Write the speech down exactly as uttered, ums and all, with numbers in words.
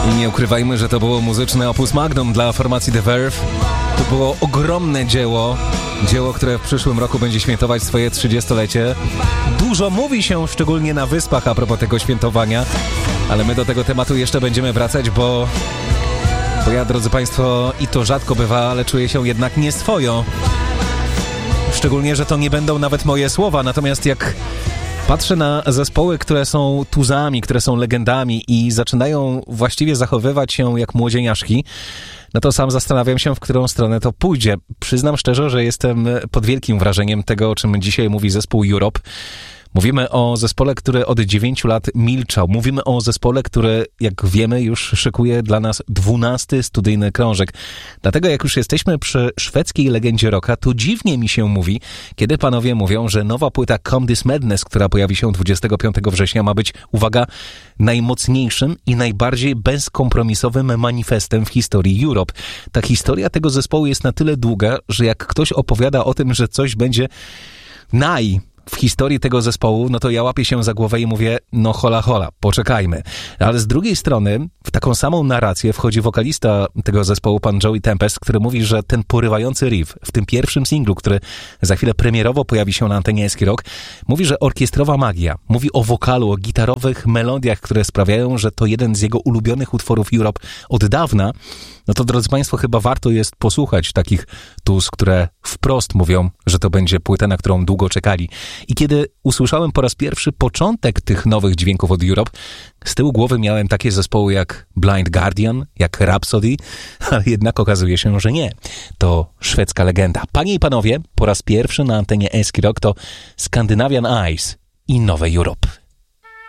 I nie ukrywajmy, że to było muzyczne opus magnum dla formacji The Verve. To było ogromne dzieło, dzieło, które w przyszłym roku będzie świętować swoje trzydziestolecie. Dużo mówi się, szczególnie na Wyspach, a propos tego świętowania, ale my do tego tematu jeszcze będziemy wracać, bo, bo ja, drodzy Państwo, i to rzadko bywa, ale czuję się jednak nieswojo. Szczególnie, że to nie będą nawet moje słowa, natomiast jak patrzę na zespoły, które są tuzami, które są legendami i zaczynają właściwie zachowywać się jak młodzieniaszki, no to sam zastanawiam się, w którą stronę to pójdzie. Przyznam szczerze, że jestem pod wielkim wrażeniem tego, o czym dzisiaj mówi zespół Europe. Mówimy o zespole, który od dziewięciu lat milczał. Mówimy o zespole, który, jak wiemy, już szykuje dla nas dwunasty studyjny krążek. Dlatego jak już jesteśmy przy szwedzkiej legendzie rocka, to dziwnie mi się mówi, kiedy panowie mówią, że nowa płyta Come This Madness, która pojawi się dwudziestego piątego września, ma być, uwaga, najmocniejszym i najbardziej bezkompromisowym manifestem w historii Europe. Ta historia tego zespołu jest na tyle długa, że jak ktoś opowiada o tym, że coś będzie naj... w historii tego zespołu, no to ja łapię się za głowę i mówię, no hola hola, poczekajmy. Ale z drugiej strony w taką samą narrację wchodzi wokalista tego zespołu, pan Joey Tempest, który mówi, że ten porywający riff w tym pierwszym singlu, który za chwilę premierowo pojawi się na antenie Eski Rock, mówi, że orkiestrowa magia, mówi o wokalu, o gitarowych melodiach, które sprawiają, że to jeden z jego ulubionych utworów Europe od dawna. No to, drodzy Państwo, chyba warto jest posłuchać takich tuz, które wprost mówią, że to będzie płyta, na którą długo czekali. I kiedy usłyszałem po raz pierwszy początek tych nowych dźwięków od Europe, z tyłu głowy miałem takie zespoły jak Blind Guardian, jak Rhapsody, ale jednak okazuje się, że nie. To szwedzka legenda. Panie i panowie, po raz pierwszy na antenie Eski Rock to Scandinavian Eyes i nowe Europe.